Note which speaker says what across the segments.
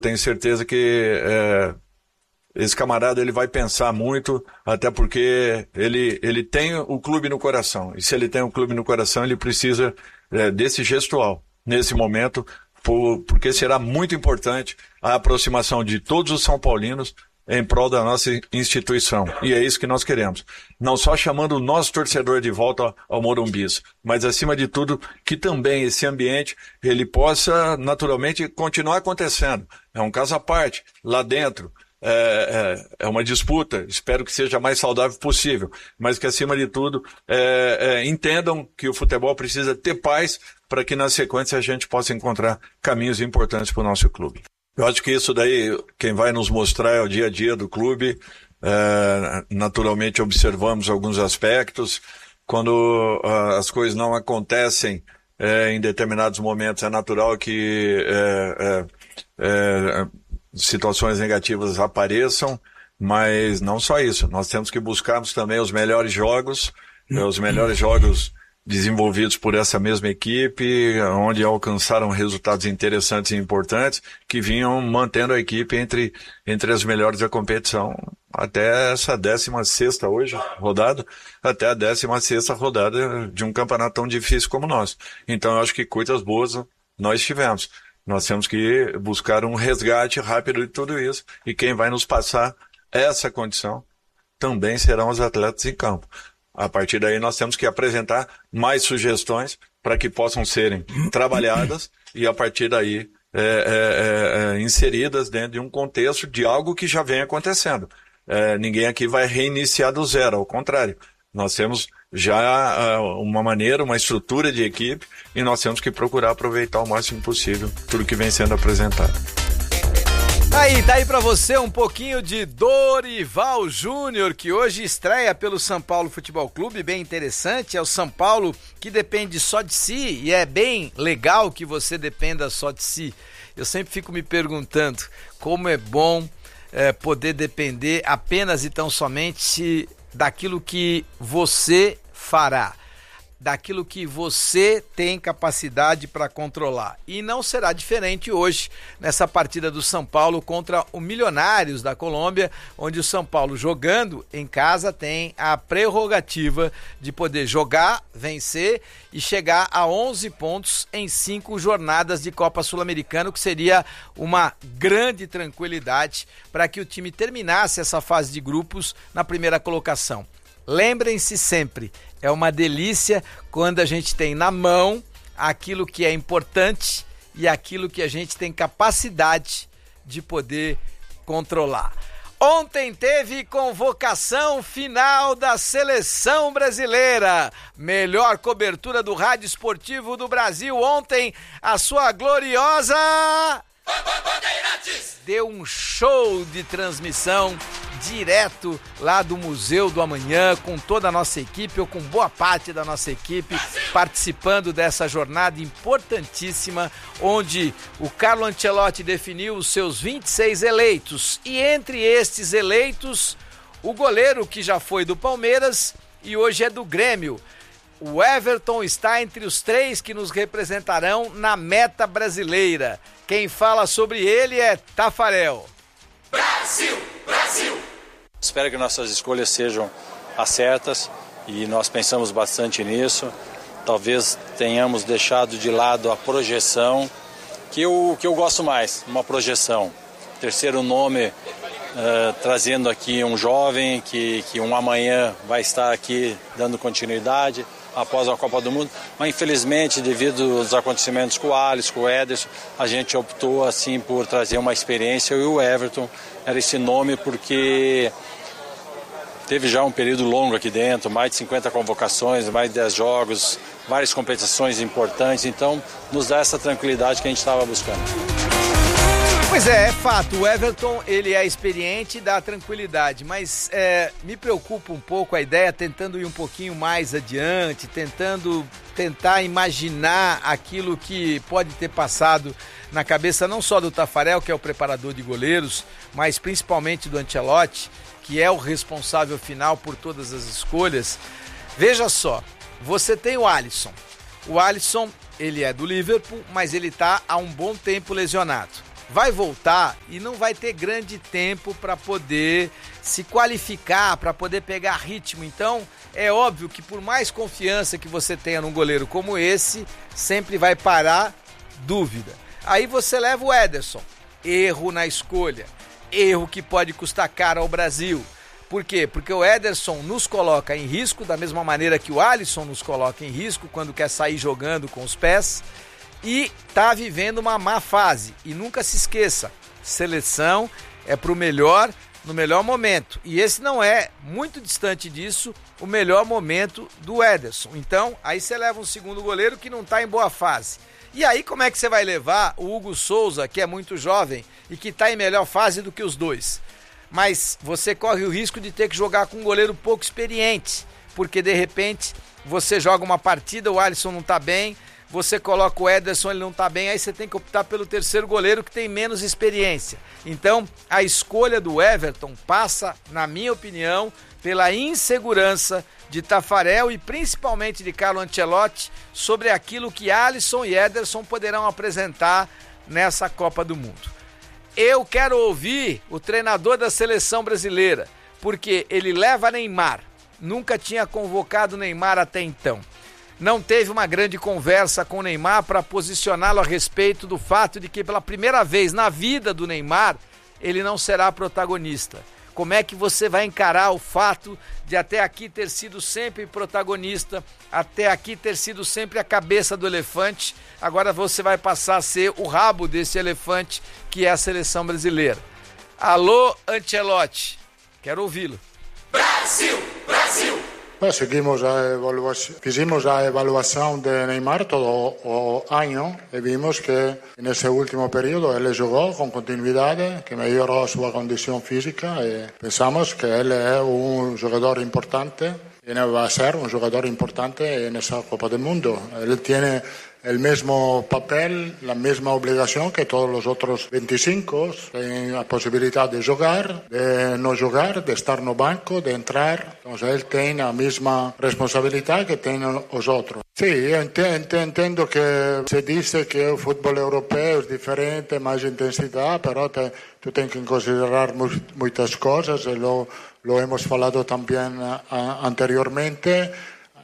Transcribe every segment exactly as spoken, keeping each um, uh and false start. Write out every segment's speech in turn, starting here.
Speaker 1: Tenho certeza que é, esse camarada ele vai pensar muito, até porque ele, ele tem o clube no coração. E se ele tem o clube no coração, ele precisa é, desse gestual, nesse momento, por, porque será muito importante a aproximação de todos os São Paulinos em prol da nossa instituição. E é isso que nós queremos. Não só chamando o nosso torcedor de volta ao Morumbi, mas acima de tudo que também esse ambiente ele possa naturalmente continuar acontecendo. É um caso à parte, lá dentro. É, é, é uma disputa, espero que seja a mais saudável possível, mas que acima de tudo é, é, entendam que o futebol precisa ter paz para que na sequência a gente possa encontrar caminhos importantes para o nosso clube. Eu acho que isso daí, quem vai nos mostrar é o dia a dia do clube. É, naturalmente observamos alguns aspectos. Quando uh, as coisas não acontecem é, em determinados momentos, é natural que é, é, é, situações negativas apareçam, mas não só isso. Nós temos que buscarmos também os melhores jogos, os melhores jogos desenvolvidos por essa mesma equipe, onde alcançaram resultados interessantes e importantes, que vinham mantendo a equipe entre, entre as melhores da competição, até essa décima sexta hoje, rodada, até a décima sexta rodada de um campeonato tão difícil como o nosso. Então eu acho que coisas boas nós tivemos. Nós temos que buscar um resgate rápido de tudo isso, e quem vai nos passar essa condição também serão os atletas em campo. A partir daí nós temos que apresentar mais sugestões para que possam serem trabalhadas e a partir daí é, é, é, inseridas dentro de um contexto de algo que já vem acontecendo. É, ninguém aqui vai reiniciar do zero, ao contrário. Nós temos já uh, uma maneira, uma estrutura de equipe e nós temos que procurar aproveitar o máximo possível tudo que vem sendo apresentado.
Speaker 2: Aí, tá aí pra você um pouquinho de Dorival Júnior, que hoje estreia pelo São Paulo Futebol Clube, bem interessante. É o São Paulo que depende só de si e é bem legal que você dependa só de si. Eu sempre fico me perguntando como é bom é, poder depender apenas e tão somente daquilo que você fará, daquilo que você tem capacidade para controlar. E não será diferente hoje nessa partida do São Paulo contra o Milionários da Colômbia, onde o São Paulo, jogando em casa, tem a prerrogativa de poder jogar, vencer e chegar a onze pontos em cinco jornadas de Copa Sul-Americana, que seria uma grande tranquilidade para que o time terminasse essa fase de grupos na primeira colocação. Lembrem-se sempre, é uma delícia quando a gente tem na mão aquilo que é importante e aquilo que a gente tem capacidade de poder controlar. Ontem teve convocação final da Seleção Brasileira. Melhor cobertura do rádio esportivo do Brasil. Ontem, a sua gloriosa... deu um show de transmissão direto lá do Museu do Amanhã, com toda a nossa equipe, ou com boa parte da nossa equipe, participando dessa jornada importantíssima, onde o Carlo Ancelotti definiu os seus vinte e seis eleitos, e entre estes eleitos, o goleiro que já foi do Palmeiras e hoje é do Grêmio. O Everton está entre os três que nos representarão na meta brasileira. Quem fala sobre ele é Tafarel.
Speaker 3: Brasil! Brasil! Espero que nossas escolhas sejam as certas e nós pensamos bastante nisso. Talvez tenhamos deixado de lado a projeção, que eu, que eu gosto mais, uma projeção. Terceiro nome, uh, trazendo aqui um jovem que, que um amanhã vai estar aqui dando continuidade após a Copa do Mundo, mas infelizmente devido aos acontecimentos com o Alisson, com o Ederson, a gente optou assim por trazer uma experiência e o Everton era esse nome porque teve já um período longo aqui dentro, mais de cinquenta convocações, mais de dez jogos, várias competições importantes, então nos dá essa tranquilidade que a gente estava buscando.
Speaker 2: Pois é, é fato, o Everton ele é experiente e dá tranquilidade, mas é, me preocupa um pouco a ideia, tentando ir um pouquinho mais adiante, tentando tentar imaginar aquilo que pode ter passado na cabeça não só do Tafarel, que é o preparador de goleiros, mas principalmente do Ancelotti, que é o responsável final por todas as escolhas. Veja só, você tem o Alisson, o Alisson ele é do Liverpool, mas ele está há um bom tempo lesionado. vai voltar e não vai ter grande tempo para poder se qualificar, para poder pegar ritmo. Então, é óbvio que por mais confiança que você tenha num goleiro como esse, sempre vai parar dúvida. Aí você leva o Ederson, erro na escolha, erro que pode custar caro ao Brasil. Por quê? Porque o Ederson nos coloca em risco, da mesma maneira que o Alisson nos coloca em risco quando quer sair jogando com os pés, e tá vivendo uma má fase. E nunca se esqueça, seleção é pro melhor no melhor momento. E esse não é, muito distante disso, o melhor momento do Ederson. Então, aí você leva um segundo goleiro que não tá em boa fase. E aí como é que você vai levar o Hugo Souza, que é muito jovem e que tá em melhor fase do que os dois? Mas você corre o risco de ter que jogar com um goleiro pouco experiente, porque de repente você joga uma partida, o Alisson não tá bem, você coloca o Ederson, ele não tá bem, aí você tem que optar pelo terceiro goleiro que tem menos experiência. Então, a escolha do Everton passa, na minha opinião, pela insegurança de Tafarel e principalmente de Carlo Ancelotti sobre aquilo que Alisson e Ederson poderão apresentar nessa Copa do Mundo. Eu quero ouvir o treinador da seleção brasileira, porque ele leva Neymar, nunca tinha convocado Neymar até então. Não teve uma grande conversa com o Neymar para posicioná-lo a respeito do fato de que pela primeira vez na vida do Neymar, ele não será protagonista. Como é que você vai encarar o fato de até aqui ter sido sempre protagonista, até aqui ter sido sempre a cabeça do elefante, agora você vai passar a ser o rabo desse elefante que é a seleção brasileira. Alô, Ancelotti, quero ouvi-lo.
Speaker 4: Brasil, Brasil!
Speaker 5: Bueno, seguimos a evaluación, hicimos la evaluación de Neymar todo el año y vimos que en ese último periodo él jugó con continuidad, que mejoró su condición física y pensamos que él es un jugador importante y va a ser un jugador importante en esa Copa del Mundo. Él tiene el mismo papel, la misma obligación que todos los otros veinticinco, tienen la posibilidad de jugar, de no jugar, de estar no banco, de entrar. Entonces él tiene la misma responsabilidad que tienen los otros. Sí, ent- entiendo que se dice que el fútbol europeo es diferente, más intensidad, pero te, tú tienes que considerar mu- muchas cosas, y lo, lo hemos hablado también a, anteriormente.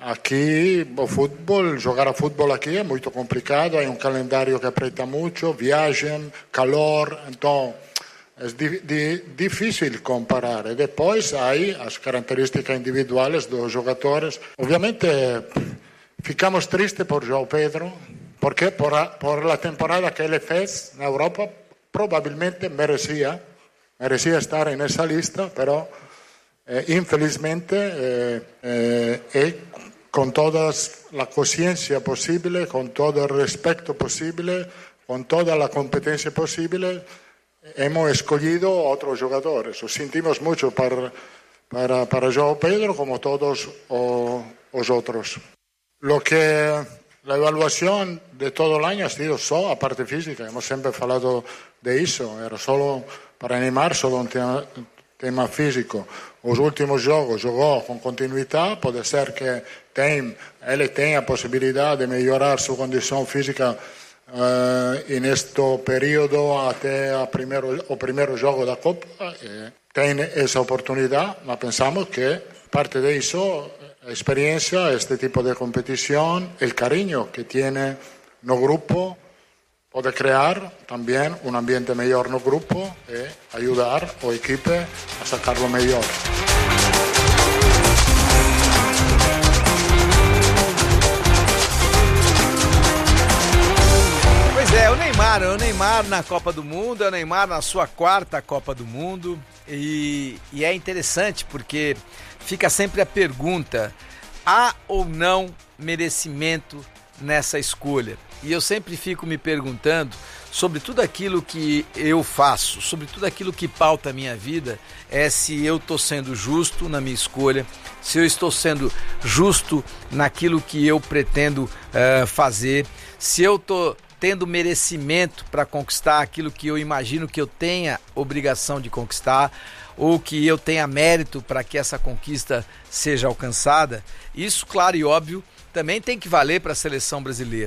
Speaker 5: Aquí o fútbol, jugar a fútbol aquí es muy complicado, hay un calendario que aprieta mucho, viajan, calor, entonces es di- di- difícil comparar. Y después hay las características individuales de los jugadores. Obviamente ficamos tristes por João Pedro, porque por, a, por la temporada que él fez en Europa probablemente merecía, merecía estar en esa lista, pero eh, infelizmente eh, eh, él, con toda la conciencia posible, con todo el respeto posible, con toda la competencia posible, hemos escogido otros jugadores. Lo sentimos mucho para, para, para João Pedro, como todos o, los otros. Lo que la evaluación de todo el año ha sido solo a parte física, hemos siempre hablado de eso, era solo para animar, solo un tema, tema físico. Los últimos juegos jugó con continuidad, puede ser que tem, él tenga posibilidad de mejorar su condición física uh, en este periodo hasta el primero, el primer juego de la Copa. Eh, tiene esa oportunidad, pero pensamos que parte de eso, experiencia, este tipo de competición, el cariño que tiene no grupo, puede crear también un ambiente mejor no grupo y ayudar al equipo a sacarlo mejor.
Speaker 2: Pois é, o Neymar, o Neymar na Copa do Mundo, é o Neymar na sua quarta Copa do Mundo e, e é interessante porque fica sempre a pergunta, há ou não merecimento nessa escolha? E eu sempre fico me perguntando sobre tudo aquilo que eu faço, sobre tudo aquilo que pauta a minha vida, é se eu estou sendo justo na minha escolha, se eu estou sendo justo naquilo que eu pretendo uh, fazer, se eu estou tendo merecimento para conquistar aquilo que eu imagino que eu tenha obrigação de conquistar, ou que eu tenha mérito para que essa conquista seja alcançada. Isso, claro e óbvio, também tem que valer para a seleção brasileira.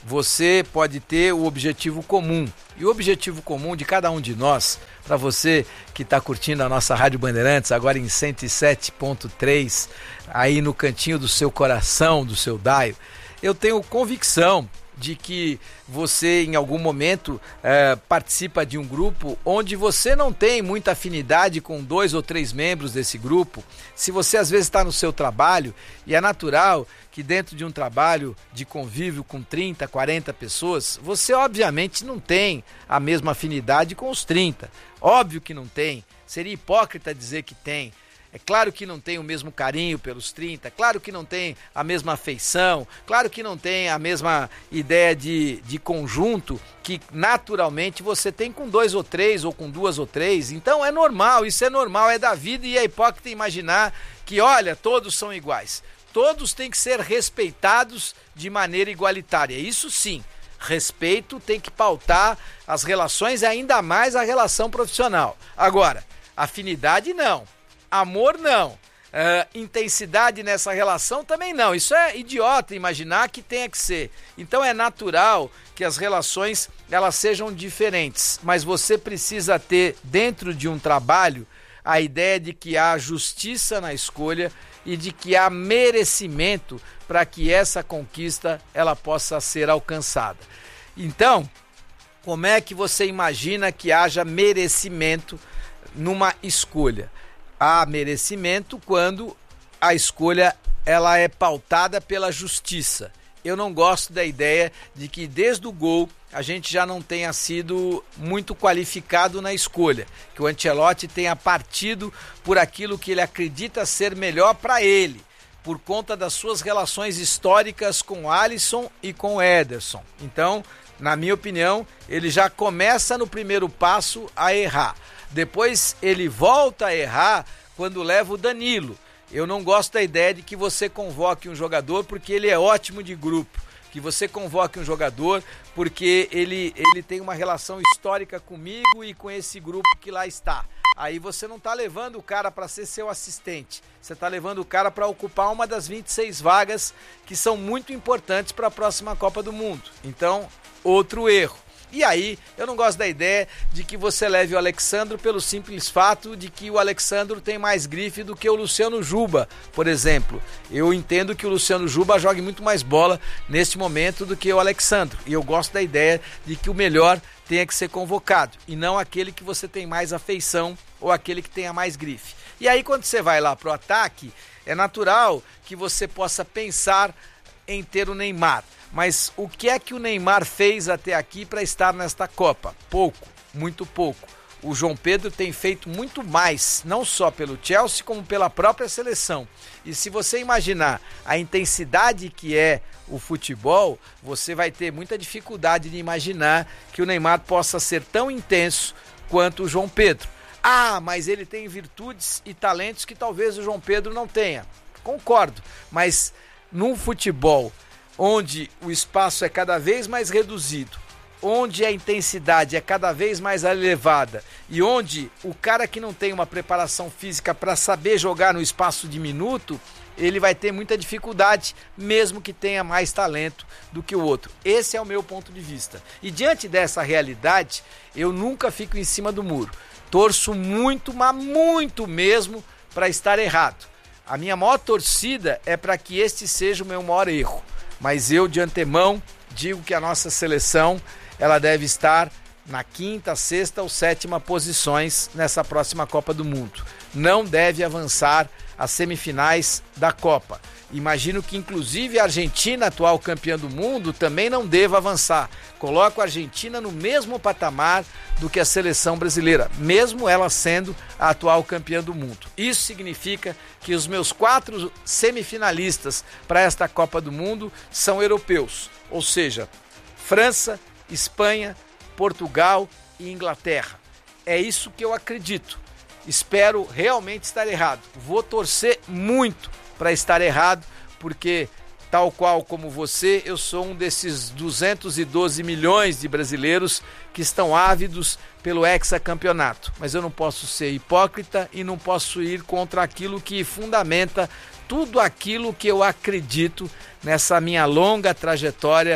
Speaker 2: você pode ter o objetivo comum. E o objetivo comum de cada um de nós, para você que está curtindo a nossa Rádio Bandeirantes, agora em cento e sete ponto três, aí no cantinho do seu coração, do seu daio, eu tenho convicção de que você em algum momento é, participa de um grupo onde você não tem muita afinidade com dois ou três membros desse grupo. Se você às vezes está no seu trabalho, e é natural que dentro de um trabalho de convívio com trinta, quarenta pessoas, você obviamente não tem a mesma afinidade com os trinta. Óbvio que não tem, seria hipócrita dizer que tem. É claro que não tem o mesmo carinho pelos trinta, claro que não tem a mesma afeição, claro que não tem a mesma ideia de, de conjunto que naturalmente você tem com dois ou três ou com duas ou três. Então é normal, isso é normal, é da vida, e é hipócrita imaginar que, olha, todos são iguais. Todos têm que ser respeitados de maneira igualitária, isso sim. Respeito tem que pautar as relações, ainda mais a relação profissional. Agora, afinidade não. Amor não, uh, intensidade nessa relação também não. Isso é idiota imaginar que tenha que ser. Então é natural que as relações elas sejam diferentes, mas você precisa ter dentro de um trabalho a ideia de que há justiça na escolha e de que há merecimento para que essa conquista ela possa ser alcançada. Então, como é que você imagina que haja merecimento numa escolha? Há merecimento quando a escolha ela é pautada pela justiça. Eu não gosto da ideia de que desde o gol a gente já não tenha sido muito qualificado na escolha, que o Ancelotti tenha partido por aquilo que ele acredita ser melhor para ele, por conta das suas relações históricas com o Alisson e com o Ederson. Então, na minha opinião, ele já começa no primeiro passo a errar. Depois ele volta a errar quando leva o Danilo. Eu não gosto da ideia de que você convoque um jogador porque ele é ótimo de grupo, que você convoque um jogador porque ele, ele tem uma relação histórica comigo e com esse grupo que lá está. Aí você não está levando o cara para ser seu assistente, você está levando o cara para ocupar uma das vinte e seis vagas que são muito importantes para a próxima Copa do Mundo. Então, outro erro. E aí, eu não gosto da ideia de que você leve o Alexandro pelo simples fato de que o Alexandro tem mais grife do que o Luciano Juba, por exemplo. Eu entendo que o Luciano Juba jogue muito mais bola neste momento do que o Alexandro. E eu gosto da ideia de que o melhor tenha que ser convocado, e não aquele que você tem mais afeição ou aquele que tenha mais grife. E aí, quando você vai lá pro ataque, é natural que você possa pensar em ter o Neymar. Mas o que é que o Neymar fez até aqui para estar nesta Copa? Pouco, muito pouco. O João Pedro tem feito muito mais, não só pelo Chelsea, como pela própria seleção. E se você imaginar a intensidade que é o futebol, você vai ter muita dificuldade de imaginar que o Neymar possa ser tão intenso quanto o João Pedro. Ah, mas ele tem virtudes e talentos que talvez o João Pedro não tenha. Concordo, mas num futebol onde o espaço é cada vez mais reduzido, onde a intensidade é cada vez mais elevada e onde o cara que não tem uma preparação física para saber jogar no espaço diminuto, ele vai ter muita dificuldade, mesmo que tenha mais talento do que o outro. Esse é o meu ponto de vista. E diante dessa realidade, eu nunca fico em cima do muro. Torço muito, mas muito mesmo, para estar errado. A minha maior torcida é para que este seja o meu maior erro. Mas eu, de antemão, digo que a nossa seleção ela deve estar na quinta, sexta ou sétima posições nessa próxima Copa do Mundo. Não deve avançar às semifinais da Copa. Imagino que inclusive a Argentina, atual campeã do mundo, também não deva avançar. Coloco a Argentina no mesmo patamar do que a seleção brasileira, mesmo ela sendo a atual campeã do mundo. Isso significa que os meus quatro semifinalistas para esta Copa do Mundo são europeus, ou seja, França, Espanha, Portugal e Inglaterra. É isso que eu acredito. Espero realmente estar errado. Vou torcer muito para estar errado, porque tal qual como você, eu sou um desses duzentos e doze milhões de brasileiros que estão ávidos pelo hexacampeonato. Mas eu não posso ser hipócrita e não posso ir contra aquilo que fundamenta tudo aquilo que eu acredito nessa minha longa trajetória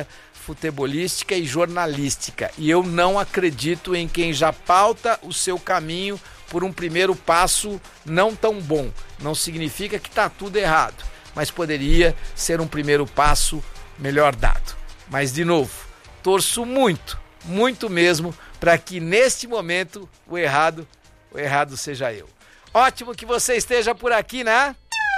Speaker 2: futebolística e jornalística. E eu não acredito em quem já pauta o seu caminho por um primeiro passo não tão bom. Não significa que está tudo errado, mas poderia ser um primeiro passo melhor dado. Mas, de novo, torço muito, muito mesmo, para que neste momento o errado, o errado seja eu. Ótimo que você esteja por aqui, né?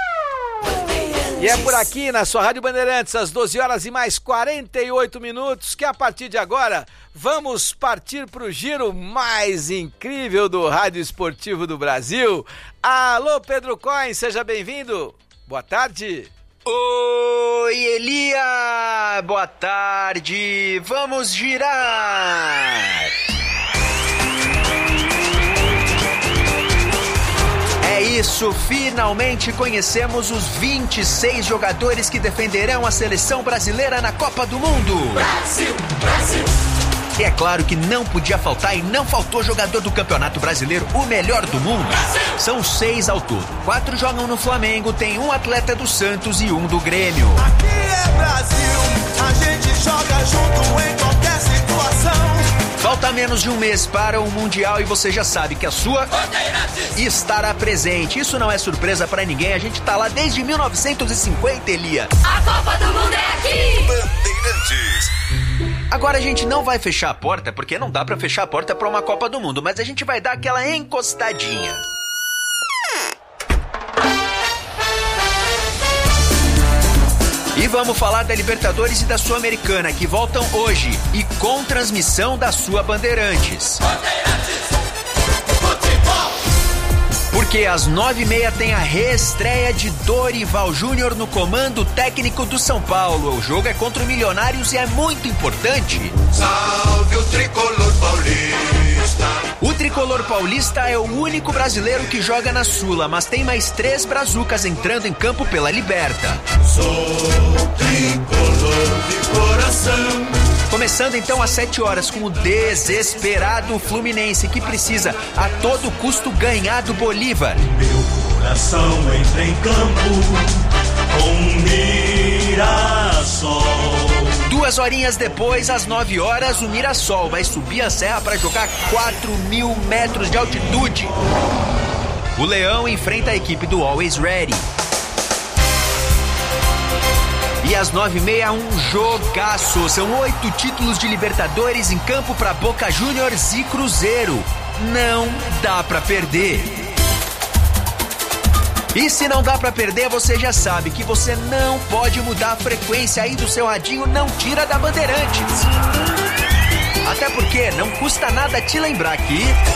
Speaker 2: E é por aqui na sua Rádio Bandeirantes, às doze horas e mais quarenta e oito minutos, que a partir de agora vamos partir para o giro mais incrível do Rádio Esportivo do Brasil. Alô, Pedro Coin, seja bem-vindo. Boa tarde.
Speaker 6: Oi, Elia, boa tarde. Vamos girar. É isso, finalmente conhecemos os vinte e seis jogadores que defenderão a seleção brasileira na Copa do Mundo.
Speaker 4: Brasil, Brasil.
Speaker 6: E é claro que não podia faltar e não faltou jogador do Campeonato Brasileiro, o melhor do mundo. São seis ao todo. Quatro jogam no Flamengo, tem um atleta do Santos e um do Grêmio.
Speaker 7: Aqui é Brasil, a gente joga junto em qualquer situação.
Speaker 6: Falta menos de um mês para o Mundial e você já sabe que a sua estará presente. Isso não é surpresa pra ninguém, a gente tá lá desde mil novecentos e cinquenta, Elia.
Speaker 4: A Copa do Mundo é aqui.
Speaker 6: Bandeirantes. Agora a gente não vai fechar a porta, porque não dá pra fechar a porta pra uma Copa do Mundo, mas a gente vai dar aquela encostadinha. E vamos falar da Libertadores e da Sul-Americana, que voltam hoje e com transmissão da sua Bandeirantes.
Speaker 4: Bandeirantes, futebol.
Speaker 6: Porque às nove e meia tem a reestreia de Dorival Júnior no comando técnico do São Paulo. O jogo é contra o Milionários e é muito importante.
Speaker 7: Salve o tricolor paulista.
Speaker 6: O tricolor paulista é o único brasileiro que joga na Sula, mas tem mais três brazucas entrando em campo pela Liberta.
Speaker 7: Sou tricolor de coração.
Speaker 6: Começando então às sete horas com o desesperado Fluminense, que precisa a todo custo ganhar do Bolívar.
Speaker 7: Meu coração entra em campo com Mirassol.
Speaker 6: Duas horinhas depois, às nove horas, o Mirassol vai subir a serra para jogar quatro mil metros de altitude. O Leão enfrenta a equipe do Always Ready. E às nove e meia, um jogaço. São oito títulos de Libertadores em campo para Boca Juniors e Cruzeiro. Não dá para perder. E se não dá pra perder, você já sabe que você não pode mudar a frequência aí do seu radinho, não tira da Bandeirantes. Até porque não custa nada te lembrar que...